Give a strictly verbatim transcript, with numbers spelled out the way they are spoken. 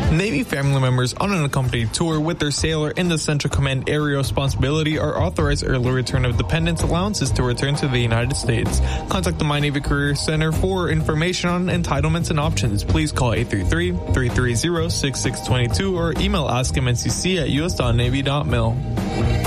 Navy family members on an accompanied tour with their sailor in the Central Command area responsibility are authorized early return of dependents allowances to return to the United States. Contact the My Navy Career Center for information on entitlements and options. Please call eight three three, three three zero, six six two two or email ask m n c c at u s dot navy dot mil.